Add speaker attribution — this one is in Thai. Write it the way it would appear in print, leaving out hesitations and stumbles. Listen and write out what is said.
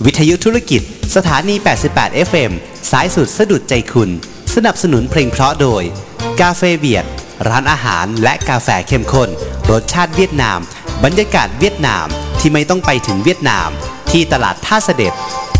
Speaker 1: วิทยุธุรกิจสถานี88 FM สายสุดสะดุดใจคุณสนับสนุนเพลงเพราะโดยกาเฟ่เบียดร้านอาหารและกาแฟเข้มข้นรสชาติเวียดนามบรรยากาศเวียดนามที่ไม่ต้องไปถึงเวียดนามที่ตลาดท่าเสด็จ